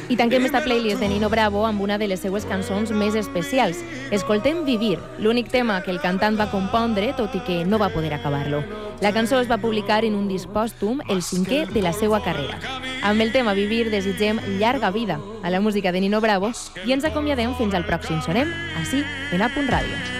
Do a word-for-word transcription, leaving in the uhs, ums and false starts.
I tanquem esta playlist de Nino Bravo amb una de les seues cançons més especials. Escoltem Vivir, l'únic tema que el cantant va compondre, tot i que no va poder acabar-lo. La cançó es va publicar en un disc pòstum, el cinquè de la seva carrera. Amb el tema Vivir desitgem llarga vida a la música de Nino Bravo i ens acomiadem fins al pròxim Sonem, ací en A Punt Ràdio.